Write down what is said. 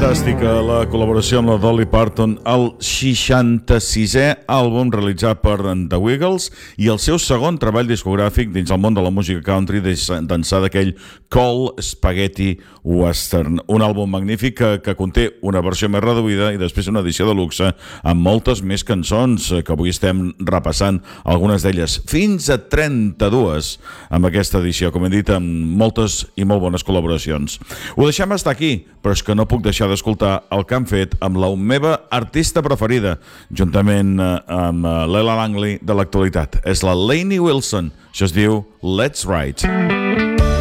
Fantàstica la col·laboració amb la Dolly Parton, el 66è àlbum realitzat per The Wiggles i el seu segon treball discogràfic dins el món de la música country d'ençà d'aquell Cold Spaghetti Western, un àlbum magnífic que conté una versió més reduïda i després una edició de luxe amb moltes més cançons que avui estem repassant, algunes d'elles fins a 32 amb aquesta edició, com hem dit, amb moltes i molt bones col·laboracions. Ho deixem estar aquí, però és que no puc deixar d'escoltar el que han fet amb la meva artista preferida, juntament amb l'Ella Langley de l'actualitat. És la Lainey Wilson. Això es diu Let's Ride.